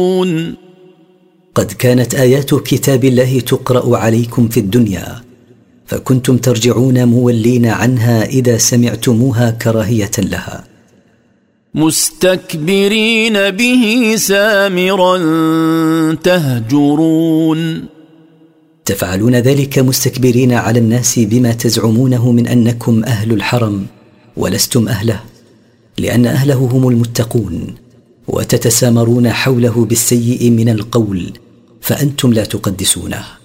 قد كانت آيات كتاب الله تقرأ عليكم في الدنيا فكنتم ترجعون مولين عنها إذا سمعتموها كراهية لها، مستكبرين به سامرا تهجرون. تفعلون ذلك مستكبرين على الناس بما تزعمونه من أنكم أهل الحرم ولستم أهله، لأن أهله هم المتقون، وتتسامرون حوله بالسيء من القول فأنتم لا تقدسونه.